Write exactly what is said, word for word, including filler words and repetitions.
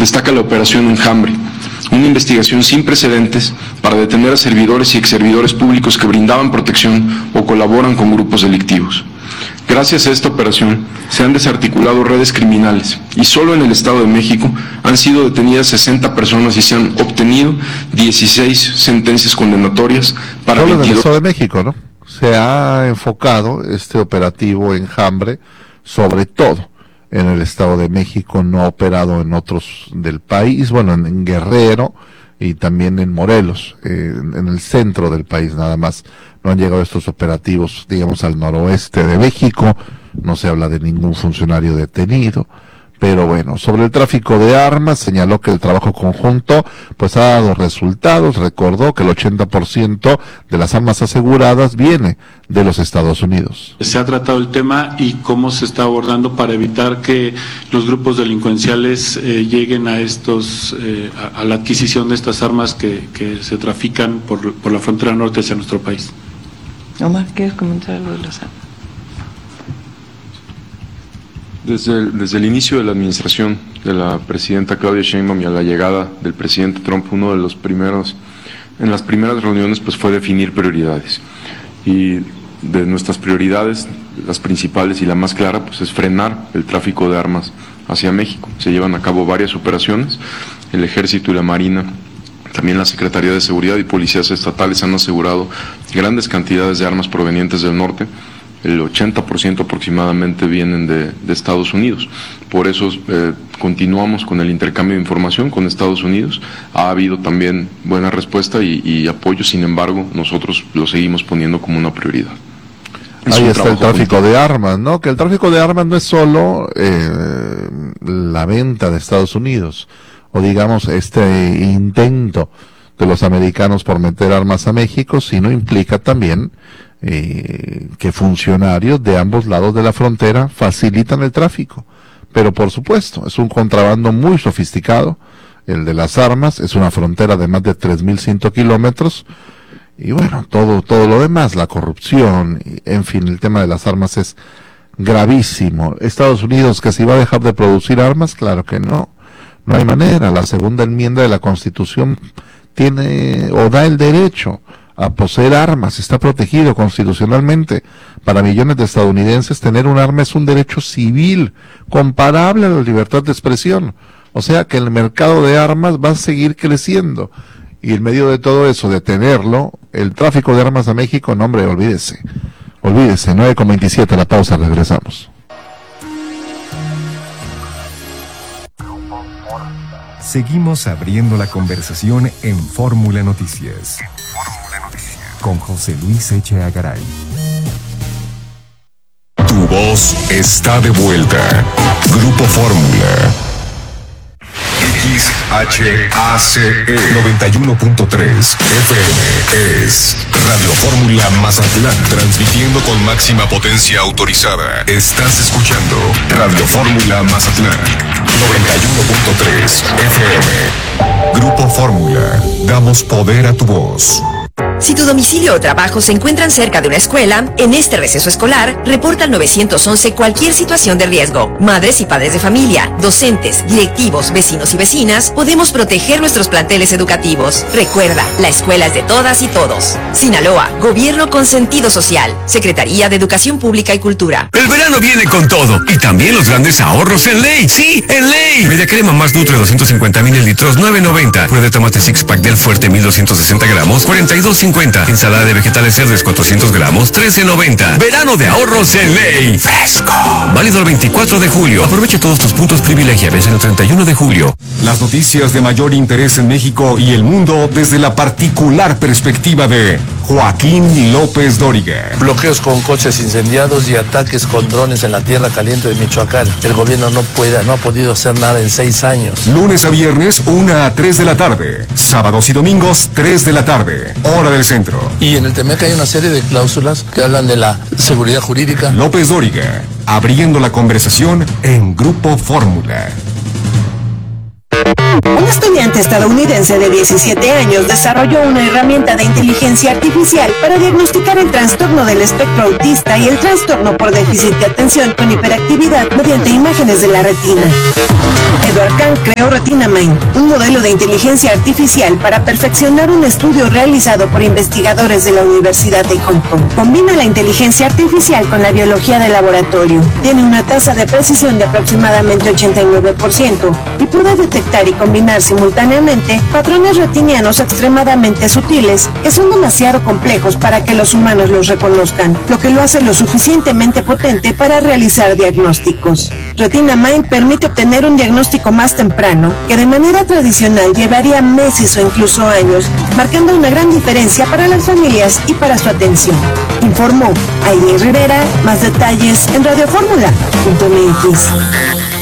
destaca la operación Enjambre, una investigación sin precedentes para detener a servidores y exservidores públicos que brindaban protección o colaboran con grupos delictivos. Gracias a esta operación se han desarticulado redes criminales y solo en el Estado de México han sido detenidas sesenta personas y se han obtenido dieciséis sentencias condenatorias para solo veintidós... en el Estado de México, ¿no? Se ha enfocado este operativo Enjambre sobre todo en el Estado de México, no ha operado en otros del país, bueno, en, en Guerrero y también en Morelos, eh, en, en el centro del país nada más. No han llegado estos operativos, digamos, al noroeste de México, no se habla de ningún funcionario detenido, pero bueno, sobre el tráfico de armas, señaló que el trabajo conjunto pues ha dado resultados, recordó que el ochenta por ciento de las armas aseguradas viene de los Estados Unidos. Se ha tratado el tema y cómo se está abordando para evitar que los grupos delincuenciales eh, lleguen a estos, eh, a, a la adquisición de estas armas que, que se trafican por, por la frontera norte hacia nuestro país. Omar, ¿quieres comentar algo de las armas? Desde el, desde el inicio de la administración de la presidenta Claudia Sheinbaum y a la llegada del presidente Trump, uno de los primeros, en las primeras reuniones pues fue definir prioridades. Y de nuestras prioridades, las principales y la más clara pues es frenar el tráfico de armas hacia México. Se llevan a cabo varias operaciones, el Ejército y la Marina, también la Secretaría de Seguridad y policías estatales han asegurado grandes cantidades de armas provenientes del norte. El ochenta por ciento aproximadamente vienen de, de Estados Unidos. Por eso eh, continuamos con el intercambio de información con Estados Unidos. Ha habido también buena respuesta y, y apoyo, sin embargo, nosotros lo seguimos poniendo como una prioridad. Es Ahí un está el tráfico continuo. de armas, ¿no? Que el tráfico de armas no es solo eh, la venta de Estados Unidos, o digamos este intento de los americanos por meter armas a México, sino implica también eh, que funcionarios de ambos lados de la frontera facilitan el tráfico. Pero por supuesto, es un contrabando muy sofisticado, el de las armas, es una frontera de más de tres mil cien kilómetros, y bueno, todo, todo lo demás, la corrupción, en fin, el tema de las armas es gravísimo. Estados Unidos, que si va a dejar de producir armas, claro que no, no hay manera. La segunda enmienda de la Constitución tiene o da el derecho a poseer armas, está protegido constitucionalmente. Para millones de estadounidenses tener un arma es un derecho civil comparable a la libertad de expresión, o sea que el mercado de armas va a seguir creciendo, y en medio de todo eso, de tenerlo, el tráfico de armas a México, no hombre, olvídese, olvídese. Nueve con veintisiete, la pausa, regresamos. Seguimos abriendo la conversación en Fórmula Noticias con José Luis Echeagaray. Garay. Tu voz está de vuelta. Grupo Fórmula. X H A C E noventa y uno punto tres F M es Radio Fórmula Mazatlán, transmitiendo con máxima potencia autorizada. Estás escuchando Radio Fórmula Mazatlán noventa y uno punto tres F M. Grupo Fórmula, damos poder a tu voz. Si tu domicilio o trabajo se encuentran cerca de una escuela, en este receso escolar, reporta al nueve once cualquier situación de riesgo. Madres y padres de familia, docentes, directivos, vecinos y vecinas, podemos proteger nuestros planteles educativos. Recuerda, la escuela es de todas y todos. Sinaloa, Gobierno con sentido social. Secretaría de Educación Pública y Cultura. El verano viene con todo, y también los grandes ahorros en Ley. ¡Sí, en Ley! Media crema más Nutre doscientos cincuenta mililitros, nueve noventa. Puré de tomate six pack del Fuerte mil doscientos sesenta gramos, cuarenta y dos cincuenta. Ensalada de vegetales verdes cuatrocientos gramos, trece noventa. Verano de ahorros en Ley. Fresco. Válido el veinticuatro de julio. Aproveche todos tus puntos privilegiables en el treinta y uno de julio. Las noticias de mayor interés en México y el mundo desde la particular perspectiva de Joaquín López Dóriga. Bloqueos con coches incendiados y ataques con drones en la tierra caliente de Michoacán. El gobierno no puede, no ha podido hacer nada en seis años. Lunes a viernes, una a tres de la tarde. Sábados y domingos, tres de la tarde. Hora del centro. Y en el Temec hay una serie de cláusulas que hablan de la seguridad jurídica. López Dóriga, abriendo la conversación en Grupo Fórmula. Un estudiante estadounidense de diecisiete años desarrolló una herramienta de inteligencia artificial para diagnosticar el trastorno del espectro autista y el trastorno por déficit de atención con hiperactividad mediante imágenes de la retina. Edward Kang creó RetinaMind, un modelo de inteligencia artificial para perfeccionar un estudio realizado por investigadores de la Universidad de Hong Kong. Combina la inteligencia artificial con la biología de laboratorio. Tiene una tasa de precisión de aproximadamente ochenta y nueve por ciento y puede detectar y combinar simultáneamente patrones retinianos extremadamente sutiles que son demasiado complejos para que los humanos los reconozcan, lo que lo hace lo suficientemente potente para realizar diagnósticos. RetinaMind permite obtener un diagnóstico más temprano que de manera tradicional llevaría meses o incluso años, marcando una gran diferencia para las familias y para su atención. Informó Aide Rivera. Más detalles en radio fórmula punto m x.